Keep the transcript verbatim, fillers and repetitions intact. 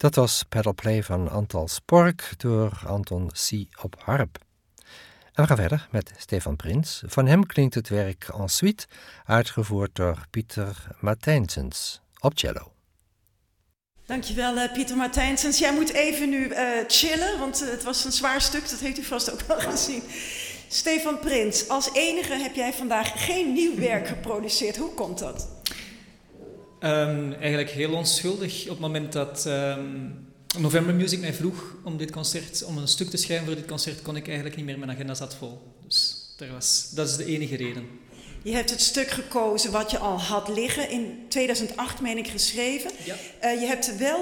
Dat was Pedalplay van Antal Spork door Anton C. op harp. En we gaan verder met Stefan Prins. Van hem klinkt het werk Ensuite, uitgevoerd door Pieter Martijnsens op cello. Dankjewel uh, Pieter Martijnsens. Jij moet even nu uh, chillen, want uh, het was een zwaar stuk, dat heeft u vast ook wel gezien. Stefan Prins, als enige heb jij vandaag geen nieuw werk geproduceerd. Hoe komt dat? Um, eigenlijk heel onschuldig. Op het moment dat um, November Music mij vroeg om dit concert, om een stuk te schrijven voor dit concert, kon ik eigenlijk niet meer. Mijn agenda zat vol. Dus dat, was, dat is de enige reden. Je hebt het stuk gekozen wat je al had liggen. In tweeduizend acht, meen ik, geschreven. Ja. Uh, je hebt wel